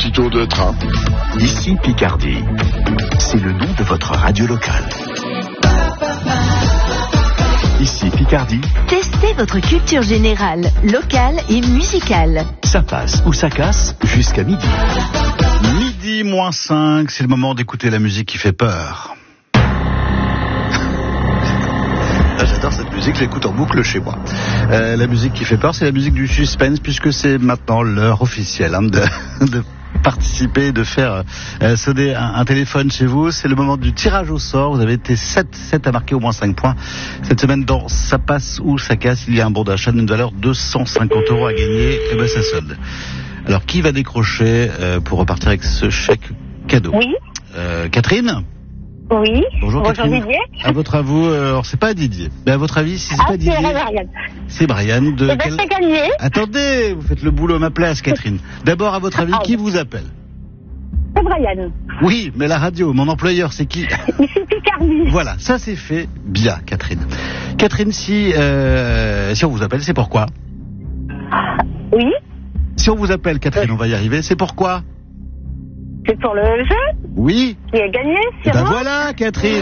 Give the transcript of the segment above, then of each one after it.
petit tour de train. Ici Picardie, c'est le nom de votre radio locale. Ici Picardie, Testez votre culture générale, locale et musicale. ça passe ou ça casse jusqu'à midi. Midi moins 5, c'est le moment d'écouter la musique qui fait peur. J'adore cette musique, je l'écoute en boucle chez moi. La musique qui fait peur, c'est la musique du suspense, puisque c'est maintenant l'heure officielle de participer, de faire sonner un téléphone chez vous. C'est le moment du tirage au sort. Vous avez été 7 à marquer au moins 5 points. Cette semaine, dans Ça passe ou ça casse, il y a un bon d'achat d'une valeur 250 € à gagner. Et ben ça sonne. Alors, qui va décrocher pour repartir avec ce chèque cadeau? Oui. Catherine? Oui. Bonjour Catherine. Didier. À votre avis, alors c'est pas Didier, mais à votre avis, si c'est pas Didier, c'est Marianne. c'est Brian de. Eh ben, c'est gagné. Attendez, vous faites le boulot à ma place, Catherine. D'abord, à votre avis, qui vous appelle? C'est Brian. Oui, mais la radio, mon employeur, c'est qui? Ici Picardie. Voilà, ça c'est fait bien, Catherine. Catherine, si on vous appelle, c'est pourquoi? Oui. Si on vous appelle, Catherine, on va y arriver, c'est pourquoi? C'est pour le jeu Oui. qui est gagné, Et c'est ben moi. voilà, Catherine.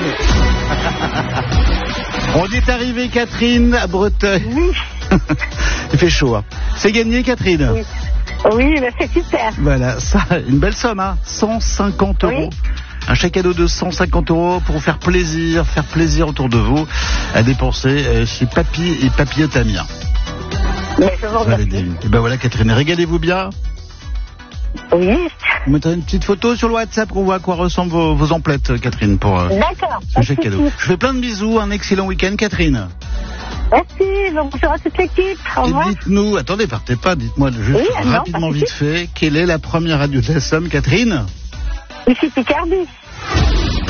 On est arrivé, Catherine, à Breteuil. Oui. Il fait chaud, hein. C'est gagné, Catherine. Oui. Oui, ben c'est super. Voilà, ça, une belle somme, hein. 150 €. Oui. Un chèque cadeau de 150 € pour vous faire plaisir autour de vous, à dépenser chez Papy et Papillotamien. Mais je vous remercie. Et ben voilà, Catherine, régalez-vous bien. Oui. Vous mettrez une petite photo sur le WhatsApp qu'on voit à quoi ressemblent vos emplettes, Catherine, pour D'accord. ce chèque cadeau. Je fais plein de bisous, un excellent week-end, Catherine. Merci, bonjour à toute l'équipe. Au Et revoir. dites-nous, attendez, partez pas, dites-moi juste Oui, non, rapidement, pas de vite fait, quelle est la première radio de la Somme, Catherine? Ici Picardie.